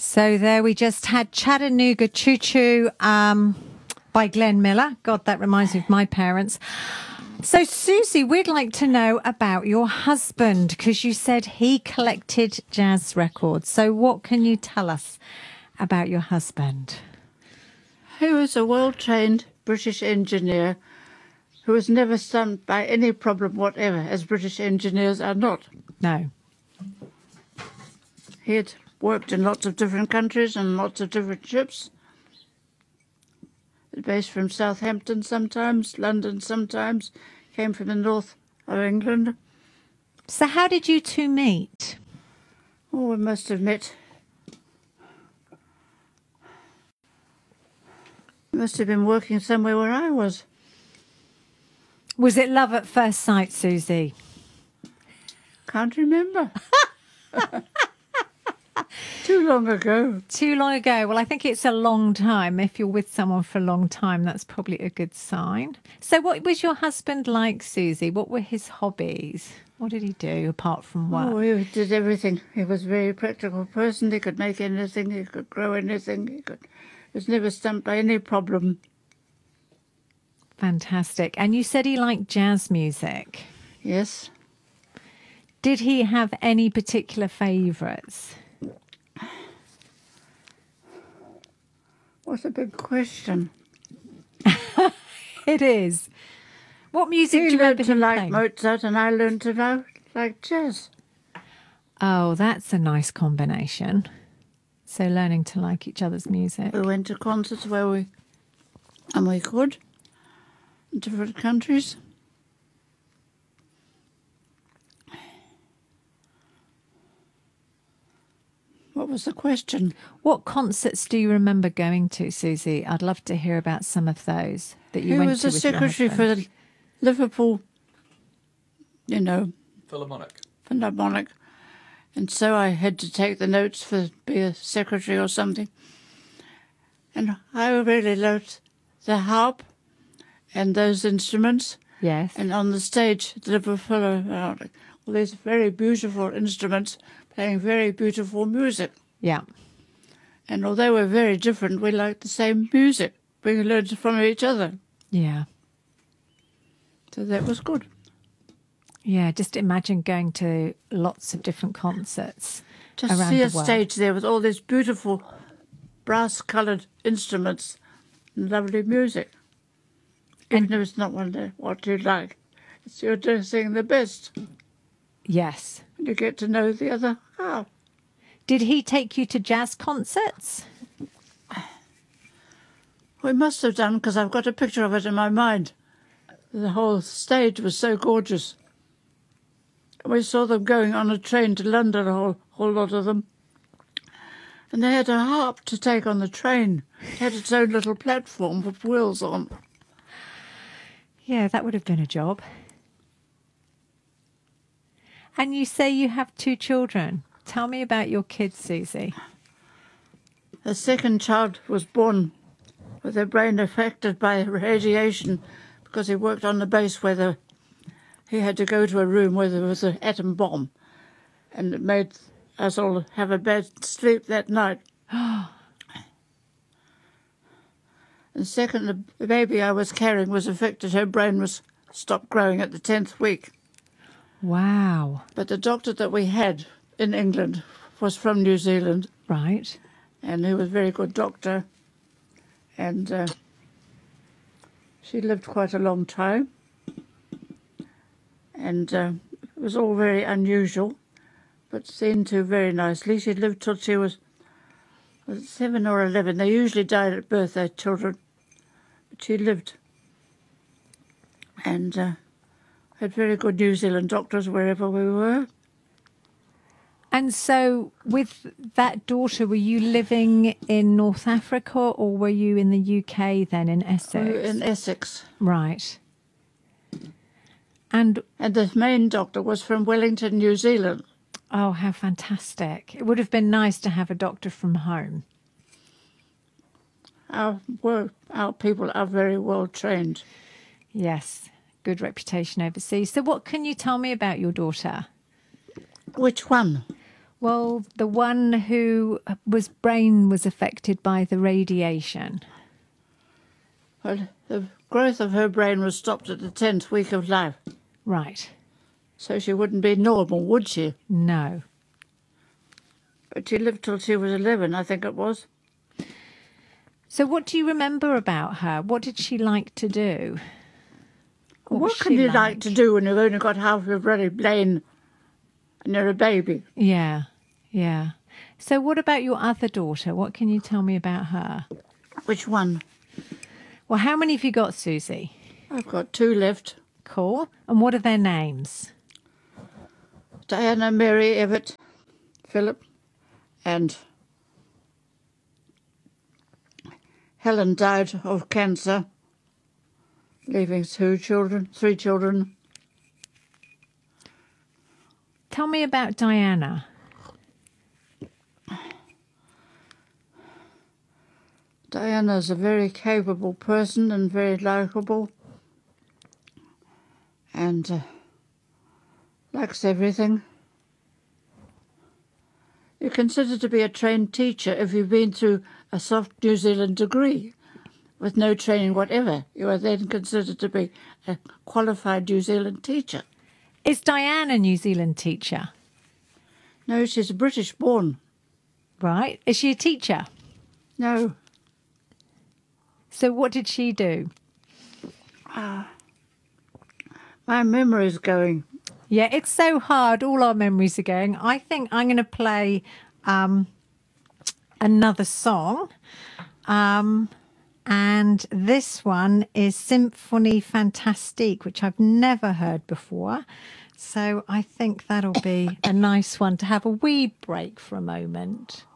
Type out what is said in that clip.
So there we just had Chattanooga Choo Choo by Glenn Miller. God, that reminds me of my parents. So, Susie, we'd like to know about your husband, because you said he collected jazz records. So what can you tell us about your husband? He was a well-trained British engineer who was never stumped by any problem whatever, as British engineers are not. No. He had worked in lots of different countries and lots of different ships. Based from Southampton sometimes, London sometimes, came from the north of England. So how did you two meet? Oh, we must have met. We must have been working somewhere where I was. Was it love at first sight, Susie? Can't remember. Too long ago. Too long ago. Well, I think it's a long time. If you're with someone for a long time, that's probably a good sign. So what was your husband like, Susie? What were his hobbies? What did he do apart from work? Oh, he did everything. He was a very practical person. He could make anything. He could grow anything. He was never stumped by any problem. Fantastic. And you said he liked jazz music. Yes. Did he have any particular favourites? What a big question. It is. What music do He you remember learned to him like playing? Mozart and I learned to like jazz. Oh, that's a nice combination. So learning to like each other's music. We went to concerts where we could, in different countries. What was the question? What concerts do you remember going to, Susie? I'd love to hear about some of those that you He went was to the with your secretary husband. for the Liverpool, Philharmonic. And so I had to take the notes for be a secretary or something. And I really loved the harp and those instruments. Yes. And on the stage, the Liverpool Philharmonic, all these very beautiful instruments playing very beautiful music. Yeah. And although we're very different, we like the same music. We learned from each other. Yeah. So that was good. Yeah, just imagine going to lots of different concerts Just around see the a world. stage there with all these beautiful brass-coloured instruments and lovely music. Even if it's not what you like, it's you're doing the best. Yes. And you get to know the other half. Did he take you to jazz concerts? We must have done, because I've got a picture of it in my mind. The whole stage was so gorgeous. We saw them going on a train to London, a whole lot of them. And they had a harp to take on the train. It had its own little platform with wheels on. Yeah, that would have been a job. And you say you have 2 children. Tell me about your kids, Susie. The second child was born with their brain affected by radiation because he worked on the base where he had to go to a room where there was an atom bomb, and it made us all have a bad sleep that night. And second, the baby I was carrying was affected. Her brain was stopped growing at the 10th week. Wow. But the doctor that we had in England was from New Zealand, Right. and he was a very good doctor. And she lived quite a long time. And it was all very unusual, but seen to very nicely. She lived till she was 7 or 11. They usually died at birth, their children. But she lived. And had very good New Zealand doctors wherever we were. And so with that daughter, were you living in North Africa or were you in the UK then, in Essex? We were in Essex. Right. And the main doctor was from Wellington, New Zealand. oh, how fantastic. It would have been nice to have a doctor from home. Our people are very well trained. Yes, good reputation overseas. So what can you tell me about your daughter? Which one? Well, the one who brain was affected by the radiation. Well, the growth of her brain was stopped at the 10th week of life. Right. So she wouldn't be normal, would she? No. But she lived till she was 11, I think it was. So what do you remember about her? What did she like to do? What can you like to do when you've only got half your brain and you're a baby? Yeah, yeah. So what about your other daughter? What can you tell me about her? Which one? Well, how many have you got, Susie? I've got 2 left. Cool. And what are their names? Diana, Mary, Everett, Philip, and Helen died of cancer, leaving 3 children. Tell me about Diana. Diana's a very capable person and very likeable, and likes everything. You're considered to be a trained teacher if you've been through a soft New Zealand degree. With no training whatever, you are then considered to be a qualified New Zealand teacher. Is Diane a New Zealand teacher? No, she's British born. Right. Is she a teacher? No. So what did she do? My memory's going. Yeah, it's so hard. All our memories are going. I think I'm going to play another song. And this one is Symphonie Fantastique, which I've never heard before. So I think that'll be a nice one to have a wee break for a moment.